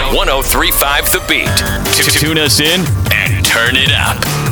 1035 The Beat. Tune us in and turn it up.